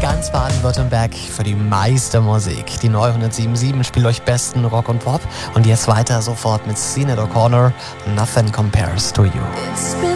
ganz Baden-Württemberg für die meiste Musik. Die neue 107.7 spielt euch besten Rock und Pop. Und jetzt weiter sofort mit Sinead O'Connor. Nothing compares to you.